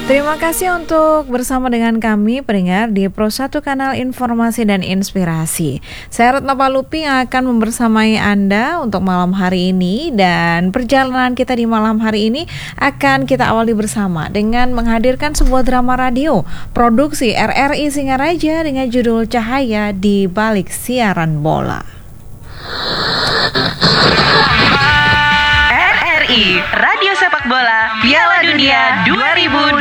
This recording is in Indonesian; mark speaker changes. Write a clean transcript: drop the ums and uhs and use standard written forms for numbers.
Speaker 1: Terima kasih untuk bersama dengan kami pendengar di Pro 1 Kanal Informasi dan Inspirasi. Saya Retno Palupi yang akan membersamai Anda untuk malam hari ini, dan perjalanan kita di malam hari ini akan kita awali bersama dengan menghadirkan sebuah drama radio produksi RRI Singaraja dengan judul Cahaya di Balik Siaran Bola.
Speaker 2: RRI Radio Sepak Bola Piala Dunia 2026.